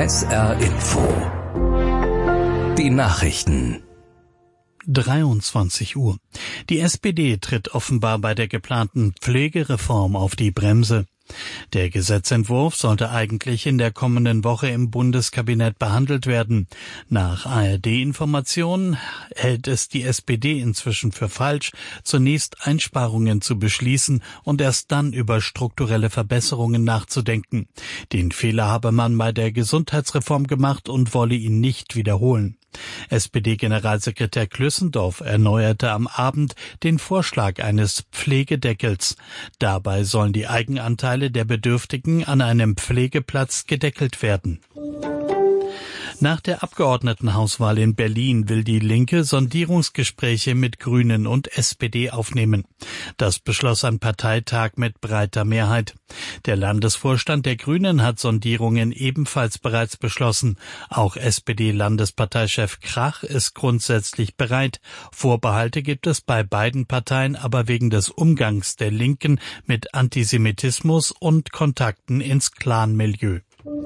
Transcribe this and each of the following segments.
SR Info. Die Nachrichten. 23 Uhr. Die SPD tritt offenbar bei der geplanten Pflegereform auf die Bremse. Der Gesetzentwurf sollte eigentlich in der kommenden Woche im Bundeskabinett behandelt werden. Nach ARD-Informationen hält es die SPD inzwischen für falsch, zunächst Einsparungen zu beschließen und erst dann über strukturelle Verbesserungen nachzudenken. Den Fehler habe man bei der Gesundheitsreform gemacht und wolle ihn nicht wiederholen. SPD-Generalsekretär Klüssendorf erneuerte am Abend den Vorschlag eines Pflegedeckels. Dabei sollen die Eigenanteile der Bedürftigen an einem Pflegeplatz gedeckelt werden. Nach der Abgeordnetenhauswahl in Berlin will die Linke Sondierungsgespräche mit Grünen und SPD aufnehmen. Das beschloss ein Parteitag mit breiter Mehrheit. Der Landesvorstand der Grünen hat Sondierungen ebenfalls bereits beschlossen. Auch SPD-Landesparteichef Krach ist grundsätzlich bereit. Vorbehalte gibt es bei beiden Parteien aber wegen des Umgangs der Linken mit Antisemitismus und Kontakten ins Clanmilieu.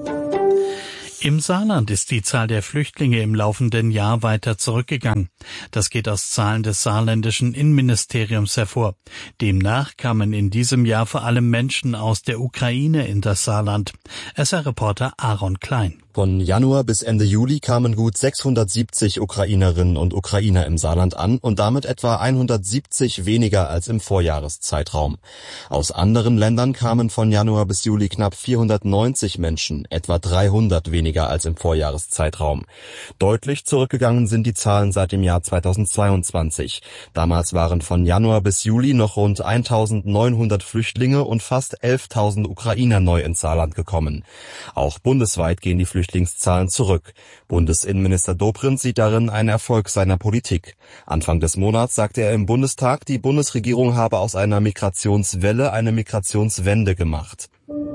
Im Saarland ist die Zahl der Flüchtlinge im laufenden Jahr weiter zurückgegangen. Das geht aus Zahlen des saarländischen Innenministeriums hervor. Demnach kamen in diesem Jahr vor allem Menschen aus der Ukraine in das Saarland. SR-Reporter Aaron Klein. Von Januar bis Ende Juli kamen gut 670 Ukrainerinnen und Ukrainer im Saarland an und damit etwa 170 weniger als im Vorjahreszeitraum. Aus anderen Ländern kamen von Januar bis Juli knapp 490 Menschen, etwa 300 weniger als im Vorjahreszeitraum. Deutlich zurückgegangen sind die Zahlen seit dem Jahr 2022. Damals waren von Januar bis Juli noch rund 1.900 Flüchtlinge und fast 11.000 Ukrainer neu ins Saarland gekommen. Auch bundesweit gehen die Flüchtlingszahlen zurück. Bundesinnenminister Dobrindt sieht darin einen Erfolg seiner Politik. Anfang des Monats sagte er im Bundestag, die Bundesregierung habe aus einer Migrationswelle eine Migrationswende gemacht.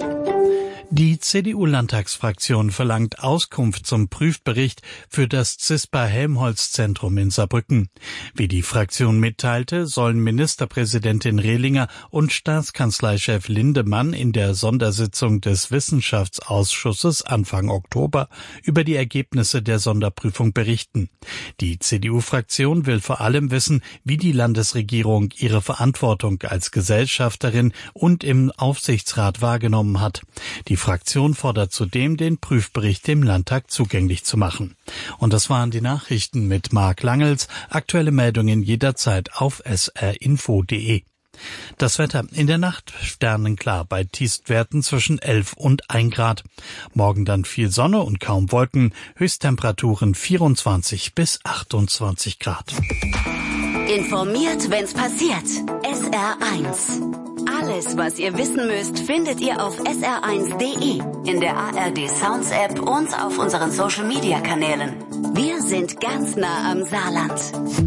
Die CDU-Landtagsfraktion verlangt Auskunft zum Prüfbericht für das CISPA-Helmholtz-Zentrum in Saarbrücken. Wie die Fraktion mitteilte, sollen Ministerpräsidentin Rehlinger und Staatskanzleichef Lindemann in der Sondersitzung des Wissenschaftsausschusses Anfang Oktober über die Ergebnisse der Sonderprüfung berichten. Die CDU-Fraktion will vor allem wissen, wie die Landesregierung ihre Verantwortung als Gesellschafterin und im Aufsichtsrat wahrgenommen hat. Die Fraktion fordert zudem, den Prüfbericht dem Landtag zugänglich zu machen. Und das waren die Nachrichten mit Marc Langels. Aktuelle Meldungen jederzeit auf srinfo.de. Das Wetter in der Nacht sternenklar bei Tiefstwerten zwischen 11 und 1 Grad. Morgen dann viel Sonne und kaum Wolken, Höchsttemperaturen 24 bis 28 Grad. Informiert, wenn's passiert. SR1. Alles, was ihr wissen müsst, findet ihr auf sr1.de, in der ARD Sounds App und auf unseren Social Media Kanälen. Wir sind ganz nah am Saarland.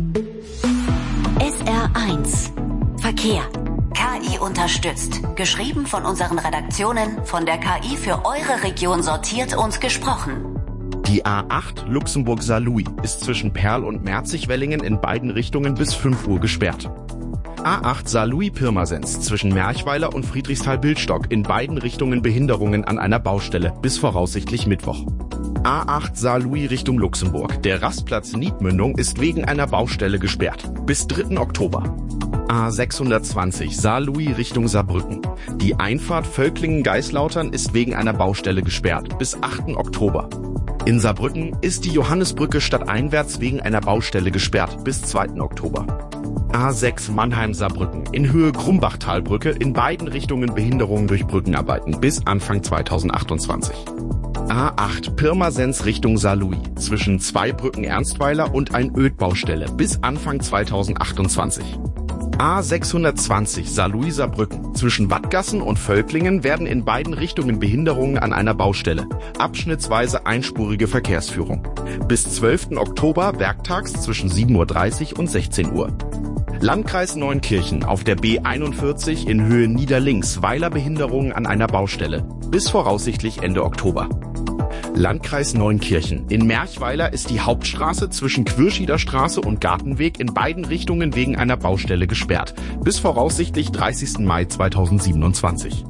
SR1 Verkehr. KI unterstützt. Geschrieben von unseren Redaktionen, von der KI für eure Region sortiert und gesprochen. Die A8 Luxemburg-Saarlouis ist zwischen Perl und Merzig-Wellingen in beiden Richtungen bis 5 Uhr gesperrt. A8 Saarlouis-Pirmasens zwischen Merchweiler und Friedrichsthal-Bildstock in beiden Richtungen Behinderungen an einer Baustelle bis voraussichtlich Mittwoch. A8 Saarlouis Richtung Luxemburg. Der Rastplatz Niedmündung ist wegen einer Baustelle gesperrt. Bis 3. Oktober. A620 Saarlouis Richtung Saarbrücken. Die Einfahrt Völklingen-Geislautern ist wegen einer Baustelle gesperrt. Bis 8. Oktober. In Saarbrücken ist die Johannesbrücke stadteinwärts wegen einer Baustelle gesperrt. Bis 2. Oktober. A6 Mannheim-Saarbrücken in Höhe Krumbachtalbrücke in beiden Richtungen Behinderungen durch Brückenarbeiten bis Anfang 2028. A8 Pirmasens Richtung Saarlouis zwischen Zweibrücken-Ernstweiler und ein Ödbaustelle bis Anfang 2028. A620 Saarlouis-Saarbrücken zwischen Wattgassen und Völklingen werden in beiden Richtungen Behinderungen an einer Baustelle. Abschnittsweise einspurige Verkehrsführung. Bis 12. Oktober werktags zwischen 7.30 Uhr und 16 Uhr. Landkreis Neunkirchen auf der B41 in Höhe Niederlinks Weilerbehinderungen an einer Baustelle. Bis voraussichtlich Ende Oktober. Landkreis Neunkirchen. In Merchweiler ist die Hauptstraße zwischen Quirschieder Straße und Gartenweg in beiden Richtungen wegen einer Baustelle gesperrt. Bis voraussichtlich 30. Mai 2027.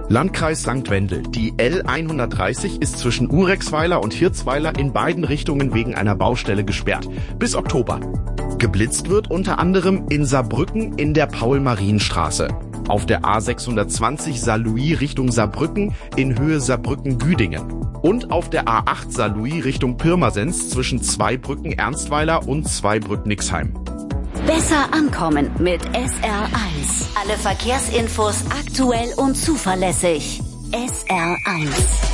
Landkreis St. Wendel. Die L130 ist zwischen Urexweiler und Hirzweiler in beiden Richtungen wegen einer Baustelle gesperrt. Bis Oktober. Geblitzt wird unter anderem in Saarbrücken in der Paul-Marien-Straße. Auf der A620 Saarlouis Richtung Saarbrücken in Höhe Saarbrücken-Güdingen. Und auf der A8 Saarlouis Richtung Pirmasens zwischen Zweibrücken-Ernstweiler und Zweibrück-Nixheim. Besser ankommen mit SR1. Alle Verkehrsinfos aktuell und zuverlässig. SR1.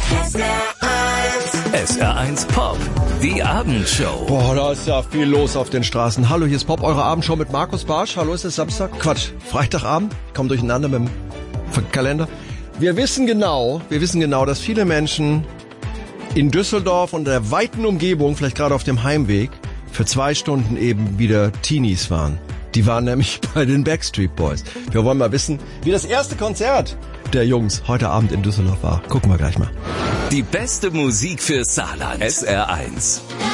SR1 Pop, die Abendshow. Boah, da ist ja viel los auf den Straßen. Hallo, hier ist Pop, eure Abendshow mit Markus Bartsch. Hallo, ist es Samstag? Quatsch, Freitagabend. Ich komme durcheinander mit dem Kalender. Wir wissen genau, dass viele Menschen in Düsseldorf und der weiten Umgebung, vielleicht gerade auf dem Heimweg, für 2 Stunden eben wieder Teenies waren. Die waren nämlich bei den Backstreet Boys. Wir wollen mal wissen, wie das erste Konzert der Jungs heute Abend in Düsseldorf war. Gucken wir gleich mal. Die beste Musik für Saarland. SR1.